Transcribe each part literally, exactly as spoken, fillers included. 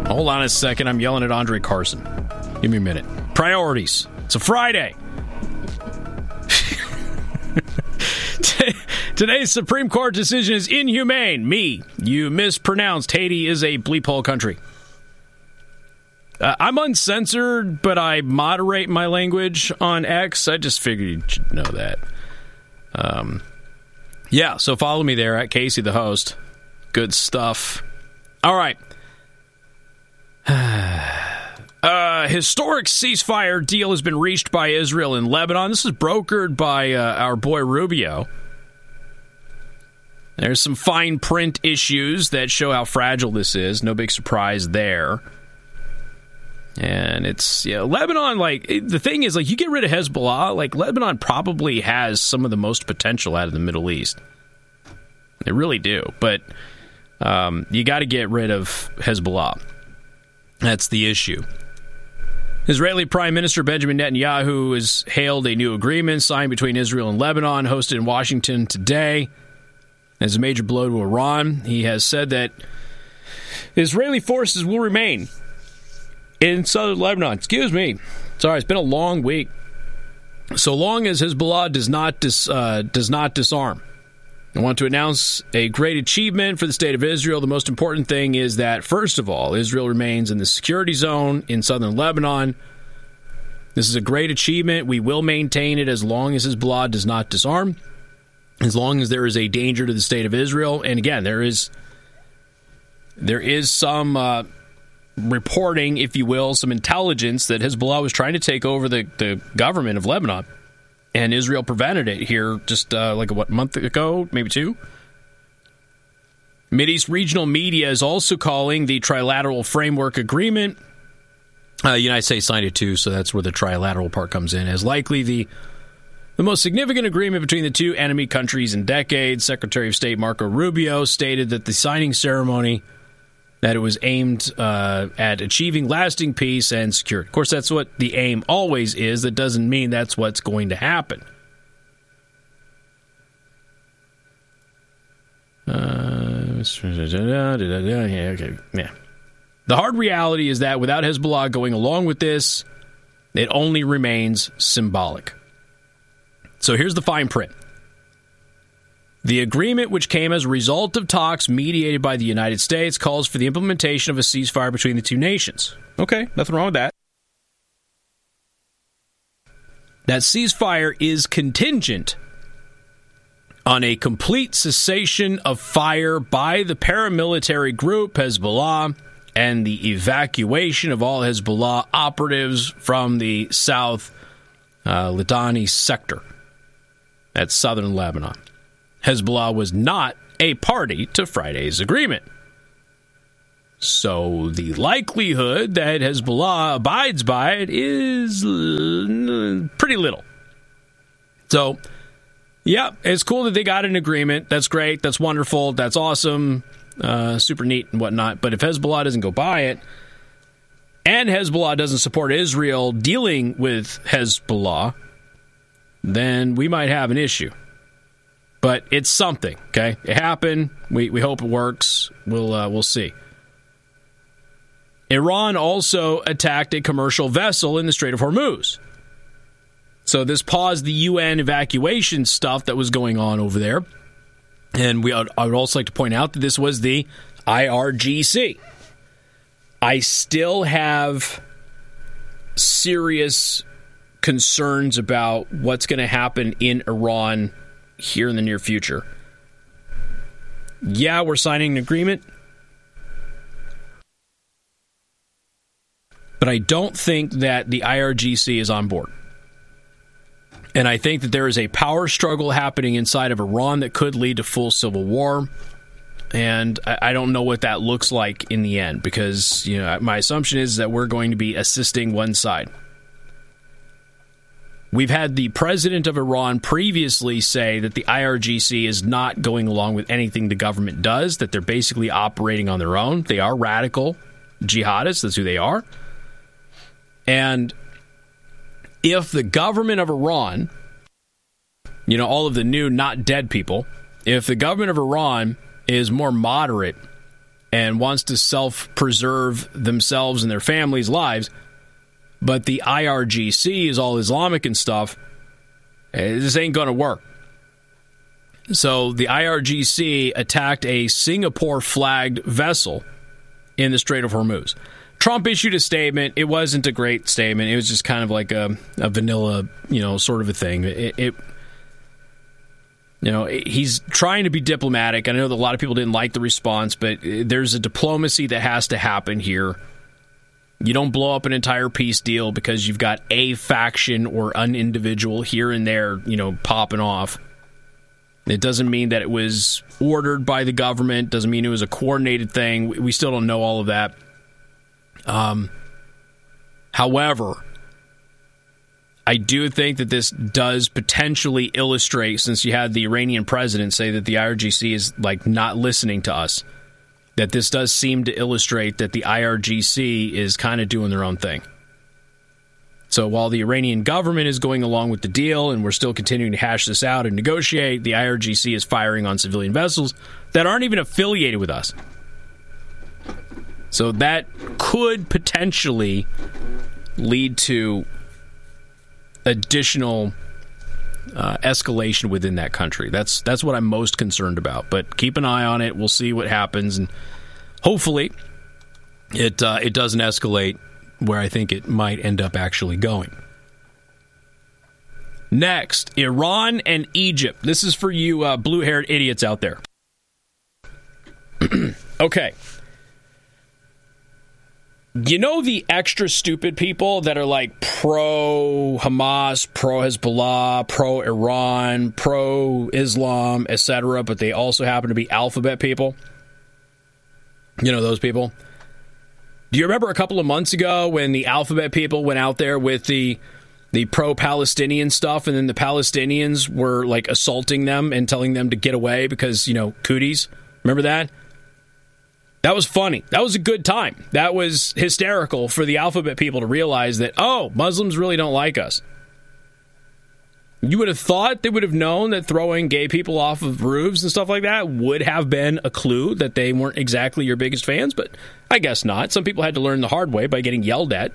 Hold on a second. I'm yelling at Andre Carson. Give me a minute. Priorities. It's a Friday. Today's Supreme Court decision is inhumane. Me. You mispronounced Haiti is a bleep hole country. Uh, I'm uncensored, but I moderate my language on X. I just figured you should know that. Um, yeah, so follow me there at Casey the host. Good stuff. All right. uh, historic ceasefire deal has been reached by Israel and Lebanon. This is brokered by uh, our boy Rubio. There's some fine print issues that show how fragile this is. No big surprise there. And it's, yeah, Lebanon, like, the thing is, like, you get rid of Hezbollah, like, Lebanon probably has some of the most potential out of the Middle East. They really do. But um, you got to get rid of Hezbollah. That's the issue. Israeli Prime Minister Benjamin Netanyahu has hailed a new agreement signed between Israel and Lebanon, hosted in Washington today. As a major blow to Iran, he has said that Israeli forces will remain in southern Lebanon. Excuse me. Sorry, it's been a long week. So long as Hezbollah does not dis, uh, does not disarm. I want to announce a great achievement for the state of Israel. The most important thing is that, first of all, Israel remains in the security zone in southern Lebanon. This is a great achievement. We will maintain it as long as Hezbollah does not disarm, as long as there is a danger to the state of Israel. And again, there is there is some uh, reporting, if you will, some intelligence that Hezbollah was trying to take over the, the government of Lebanon, and Israel prevented it here just uh, like a what, month ago, maybe two. Mideast regional media is also calling the trilateral framework agreement. Uh, the United States signed it too, so that's where the trilateral part comes in, as likely the The most significant agreement between the two enemy countries in decades. Secretary of State Marco Rubio stated that the signing ceremony, that it was aimed uh, at achieving lasting peace and security. Of course, that's what the aim always is. That doesn't mean that's what's going to happen. Uh, yeah, okay. Yeah. The hard reality is that without Hezbollah going along with this, it only remains symbolic. So here's the fine print. The agreement, which came as a result of talks mediated by the United States, calls for the implementation of a ceasefire between the two nations. Okay, nothing wrong with that. That ceasefire is contingent on a complete cessation of fire by the paramilitary group Hezbollah and the evacuation of all Hezbollah operatives from the South uh, Litani sector. That's southern Lebanon. Hezbollah was not a party to Friday's agreement. So the likelihood that Hezbollah abides by it is pretty little. So, yeah, it's cool that they got an agreement. That's great. That's wonderful. That's awesome. Uh, super neat and whatnot. But if Hezbollah doesn't go by it, and Hezbollah doesn't support Israel dealing with Hezbollah, then we might have an issue. But it's something, okay? It happened. We we hope it works. We'll uh, we'll see. Iran also attacked a commercial vessel in the Strait of Hormuz. So this paused the U N evacuation stuff that was going on over there. And we I would also like to point out that this was the I R G C. I still have serious concerns about what's going to happen in Iran here in the near future. Yeah, we're signing an agreement, but I don't think that the I R G C is on board. And I think that there is a power struggle happening inside of Iran that could lead to full civil war. And I don't know what that looks like in the end, because, you know, my assumption is that we're going to be assisting one side. We've had the president of Iran previously say that the I R G C is not going along with anything the government does, that they're basically operating on their own. They are radical jihadists. That's who they are. And if the government of Iran, you know, all of the new not dead people, if the government of Iran is more moderate and wants to self-preserve themselves and their families' lives, but the I R G C is all Islamic and stuff, this ain't going to work. So the I R G C attacked a Singapore-flagged vessel in the Strait of Hormuz. Trump issued a statement. It wasn't a great statement. It was just kind of like a, a vanilla, you know, sort of a thing. It, it, you know, he's trying to be diplomatic. I know that a lot of people didn't like the response, but there's a diplomacy that has to happen here. You don't blow up an entire peace deal because you've got a faction or an individual here and there, you know, popping off. It doesn't mean that it was ordered by the government. Doesn't mean it was a coordinated thing. We still don't know all of that. Um, however, I do think that this does potentially illustrate, since you had the Iranian president say that the I R G C is like not listening to us, that this does seem to illustrate that the I R G C is kind of doing their own thing. So while the Iranian government is going along with the deal and we're still continuing to hash this out and negotiate, the I R G C is firing on civilian vessels that aren't even affiliated with us. So that could potentially lead to additional uh, escalation within that country. That's that's what I'm most concerned about. But keep an eye on it. We'll see what happens, and hopefully it uh, it doesn't escalate where I think it might end up actually going. Next, Iran and Egypt. This is for you uh, blue-haired idiots out there. Okay. You know the extra stupid people that are like pro-Hamas, pro-Hezbollah, pro-Iran, pro-Islam, et cetera, but they also happen to be alphabet people? You know those people? Do you remember a couple of months ago when the alphabet people went out there with the the pro-Palestinian stuff, and then the Palestinians were like assaulting them and telling them to get away because, you know, cooties? Remember that? That was funny. That was a good time. That was hysterical for the alphabet people to realize that, oh, Muslims really don't like us. You would have thought they would have known that throwing gay people off of roofs and stuff like that would have been a clue that they weren't exactly your biggest fans, but I guess not. Some people had to learn the hard way by getting yelled at.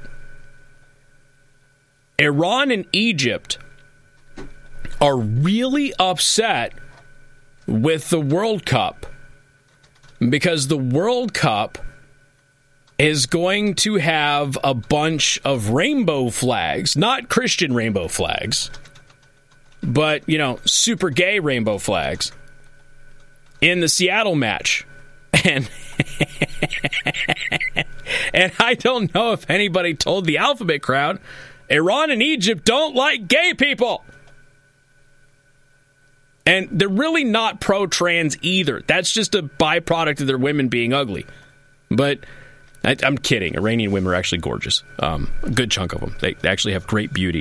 Iran and Egypt are really upset with the World Cup because the World Cup is going to have a bunch of rainbow flags, not Christian rainbow flags, but, you know, super gay rainbow flags in the Seattle match. And and I don't know if anybody told the alphabet crowd, Iran and Egypt don't like gay people. And they're really not pro-trans either. That's just a byproduct of their women being ugly. But I, I'm kidding. Iranian women are actually gorgeous. Um, a good chunk of them. They, they actually have great beauty.